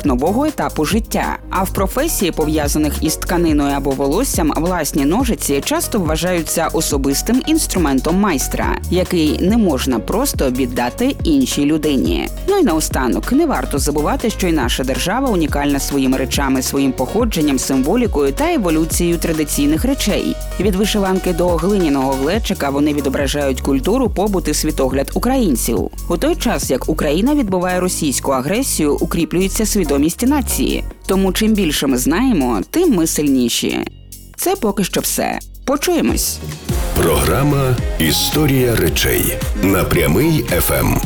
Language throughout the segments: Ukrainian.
початок нового етапу життя. А в професії, пов'язаних із тканиною або волоссям, власні ножиці часто вважаються особистим інструментом майстра, який не можна просто віддати іншій людині. Ну і наостанок, не варто забувати, що й наша держава унікальна своїми речами, своїм походженням, символікою та еволюцією традиційних речей. Від вишиванки до глиняного глечика вони відображають культуру, побут і світогляд українців. У той час, як Україна відбуває російську агресію, укріплюється свідомість нації. Тому чим більше ми знаємо, тим ми сильніші. Це поки що все. Почуємось. Програма «Історія речей» на Прямий ФМ.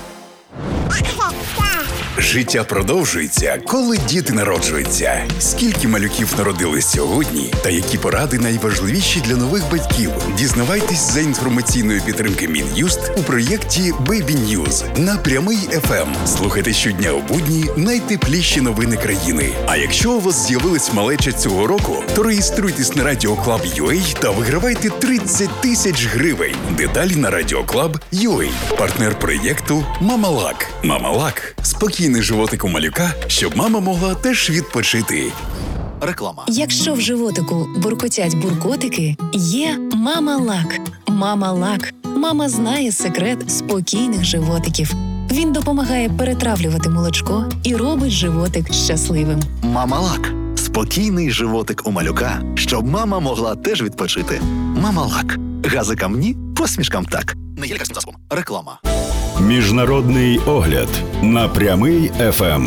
Життя продовжується, коли діти народжуються. Скільки малюків народились сьогодні та які поради найважливіші для нових батьків? Дізнавайтесь за інформаційної підтримки Мін'юст у проєкті Baby News на Прямий ФМ. Слухайте щодня у будні найтепліші новини країни. А якщо у вас з'явилась малеча цього року, то реєструйтесь на Radio Club UA та вигравайте 30 тисяч гривень. Деталі на Radio Club UA. Партнер проєкту Мамалак. Мамалак. Спокійний животик у малюка, щоб мама могла теж відпочити. Реклама. Якщо в животику буркотять буркотики, є Мамалак. Мамалак. Мама знає секрет спокійних животиків. Він допомагає перетравлювати молочко і робить животик щасливим. Мамалак. Спокійний животик у малюка, щоб мама могла теж відпочити. Мамалак. Газикам ні, посмішкам так. Не є лікарським засобом. Реклама. Міжнародний огляд на Прямий ФМ.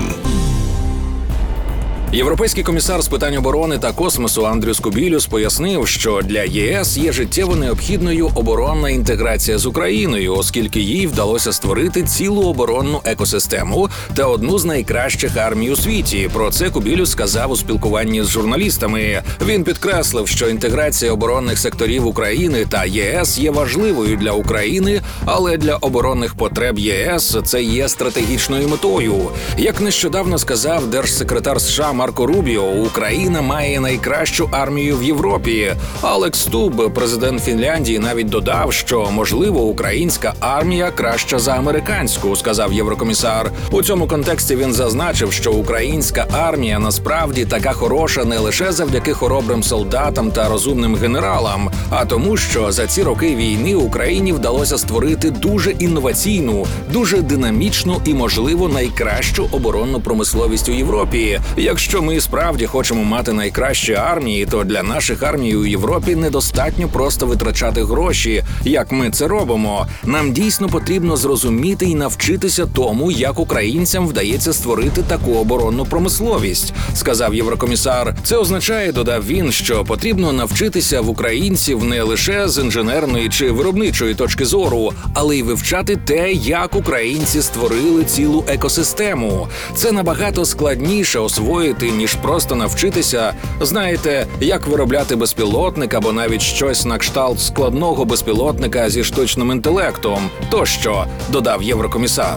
Європейський комісар з питань оборони та космосу Андріус Кубілюс пояснив, що для ЄС є життєво необхідною оборонна інтеграція з Україною, оскільки їй вдалося створити цілу оборонну екосистему та одну з найкращих армій у світі. Про це Кубілюс сказав у спілкуванні з журналістами. Він підкреслив, що інтеграція оборонних секторів України та єС є важливою для України, але для оборонних потреб ЄС це є стратегічною метою. Як нещодавно сказав держсекретар США Марко Рубіо, Україна має найкращу армію в Європі. Алекс Стуб, президент Фінляндії, навіть додав, що, можливо, українська армія краща за американську, сказав єврокомісар. У цьому контексті він зазначив, що українська армія насправді така хороша не лише завдяки хоробрим солдатам та розумним генералам, а тому, що за ці роки війни Україні вдалося створити дуже інноваційну, дуже динамічну і, можливо, найкращу оборонну промисловість у Європі. Якщо ми справді хочемо мати найкращі армії, то для наших армій у Європі недостатньо просто витрачати гроші, як ми це робимо. Нам дійсно потрібно зрозуміти і навчитися тому, як українцям вдається створити таку оборонну промисловість, сказав єврокомісар. Це означає, додав він, що потрібно навчитися в українців не лише з інженерної чи виробничої точки зору, але й вивчати те, як українці створили цілу екосистему. Це набагато складніше освоїти, ніж просто навчитися, знаєте, як виробляти безпілотник або навіть щось на кшталт складного безпілотника зі штучним інтелектом, тощо, додав єврокомісар.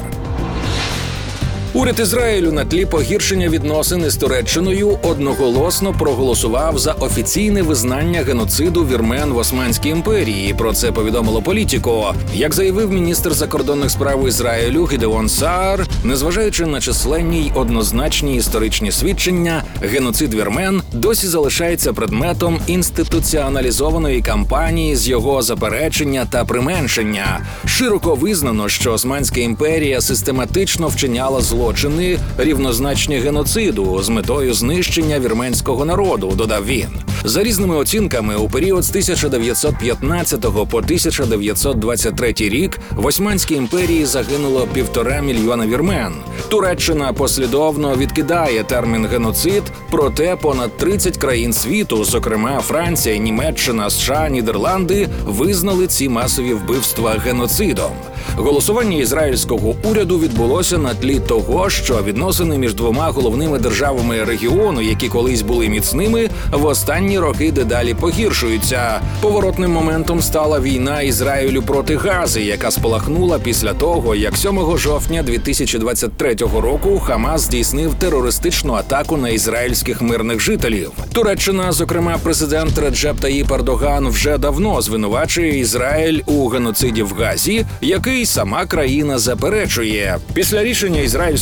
Уряд Ізраїлю на тлі погіршення відносин із Туреччиною одноголосно проголосував за офіційне визнання геноциду вірмен в Османській імперії. Про це повідомило Політіко. Як заявив міністр закордонних справ Ізраїлю Гідеон Саар, незважаючи на численні й однозначні історичні свідчення, геноцид вірмен досі залишається предметом інституціоналізованої кампанії з його заперечення та применшення. Широко визнано, що Османська імперія систематично вчиняла злочини, рівнозначні геноциду, з метою знищення вірменського народу, додав він. За різними оцінками, у період з 1915 по 1923 рік в Османській імперії загинуло 1,5 мільйона вірмен. Туреччина послідовно відкидає термін «геноцид», проте понад 30 країн світу, зокрема Франція, Німеччина, США, Нідерланди, визнали ці масові вбивства геноцидом. Голосування ізраїльського уряду відбулося на тлі того, що відносини між двома головними державами регіону, які колись були міцними, в останні роки дедалі погіршуються. Поворотним моментом стала війна Ізраїлю проти Гази, яка спалахнула після того, як 7 жовтня 2023 року Хамас здійснив терористичну атаку на ізраїльських мирних жителів. Туреччина, зокрема президент Реджеп Таїп Ердоган, вже давно звинувачує Ізраїль у геноциді в Газі, який сама країна заперечує. Після рішення ізраїльського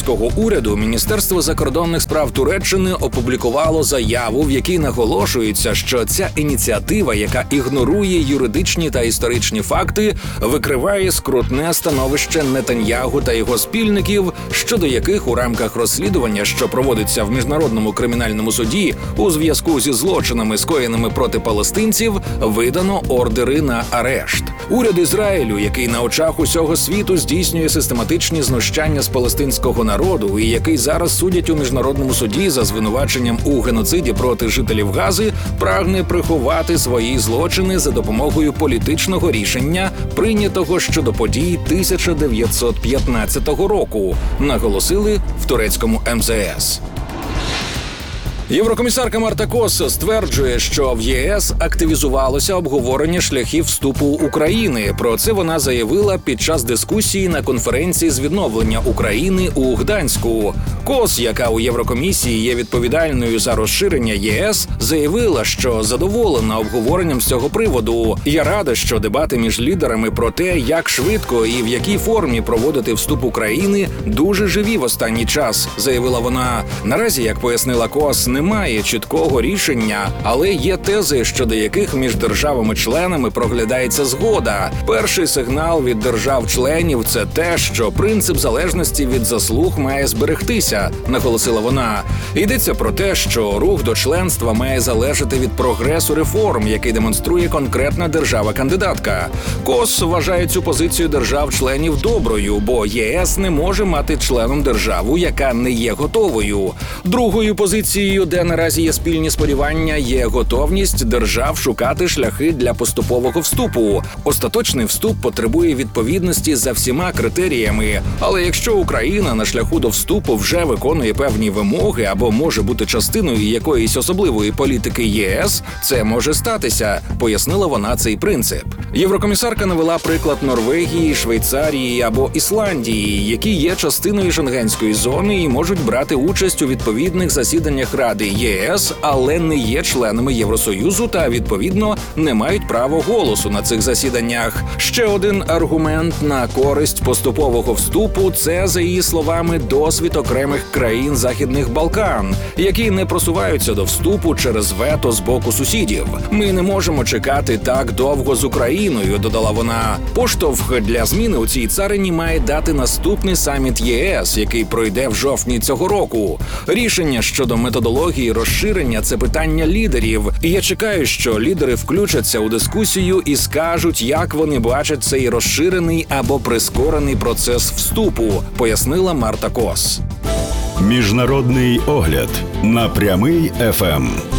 турецького уряду Міністерство закордонних справ Туреччини опублікувало заяву, в якій наголошується, що ця ініціатива, яка ігнорує юридичні та історичні факти, викриває скрутне становище Нетаньягу та його спільників, щодо яких у рамках розслідування, що проводиться в Міжнародному кримінальному суді у зв'язку зі злочинами, скоєними проти палестинців, видано ордери на арешт. Уряд Ізраїлю, який на очах усього світу здійснює систематичні знущання з палестинського народу і який зараз судять у Міжнародному суді за звинуваченням у геноциді проти жителів Гази, прагне приховати свої злочини за допомогою політичного рішення, прийнятого щодо подій 1915 року, наголосили в турецькому МЗС. Єврокомісарка Марта Кос стверджує, що в ЄС активізувалося обговорення шляхів вступу України. Про це вона заявила під час дискусії на конференції з відновлення України у Гданську. Кос, яка у Єврокомісії є відповідальною за розширення ЄС, заявила, що задоволена обговоренням з цього приводу. «Я рада, що дебати між лідерами про те, як швидко і в якій формі проводити вступ України, дуже живі в останній час», заявила вона. Наразі, як пояснила Кос, немає чіткого рішення, але є тези, щодо яких між державами-членами проглядається згода. Перший сигнал від держав-членів – це те, що принцип залежності від заслуг має зберегтися, наголосила вона. Йдеться про те, що рух до членства має залежати від прогресу реформ, який демонструє конкретна держава-кандидатка. Кос вважає цю позицію держав-членів доброю, бо ЄС не може мати членом державу, яка не є готовою. Другою позицією, де наразі є спільні сподівання, є готовність держав шукати шляхи для поступового вступу. Остаточний вступ потребує відповідності за всіма критеріями. Але якщо Україна на шляху до вступу вже виконує певні вимоги або може бути частиною якоїсь особливої політики єС, це може статися, пояснила вона цей принцип. Єврокомісарка навела приклад Норвегії, Швейцарії або Ісландії, які є частиною Шенгенської зони і можуть брати участь у відповідних засіданнях Ради ЄС, але не є членами Євросоюзу та, відповідно, не мають права голосу на цих засіданнях. Ще один аргумент на користь поступового вступу – це, за її словами, досвід окремих країн Західних Балкан, які не просуваються до вступу через вето з боку сусідів. «Ми не можемо чекати так довго з Україною», – додала вона. Поштовх для зміни у цій царині має дати наступний саміт ЄС, який пройде в жовтні цього року. Рішення щодо методології розширення – це питання лідерів. І я чекаю, що лідери включаться у дискусію і скажуть, як вони бачать цей розширений або прискорений процес вступу, пояснила Марта Кос. Міжнародний огляд на Прямий ФМ.